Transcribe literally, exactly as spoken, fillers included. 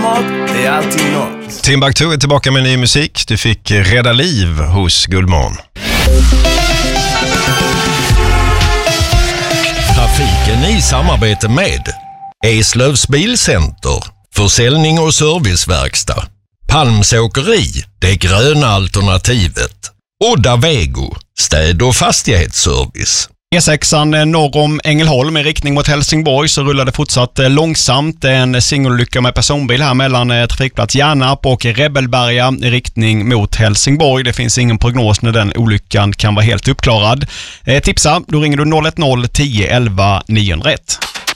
dag, det är alltid något. Timbuktu är tillbaka med ny musik. Du fick Rädda liv hos Guldmorgon. Trafiken i samarbete med Eslövs bilcenter, försäljning och serviceverkstad, Palms åkeri, det gröna alternativet, Odda Vego, städ- och fastighetsservice. E sexan norr om Ängelholm i riktning mot Helsingborg så rullade fortsatt långsamt. En singelolycka med personbil här mellan trafikplats Järnarp och Rebelberga i riktning mot Helsingborg. Det finns ingen prognos när den olyckan kan vara helt uppklarad. Eh, tipsa, då ringer du noll ett noll tio elva niohundraett.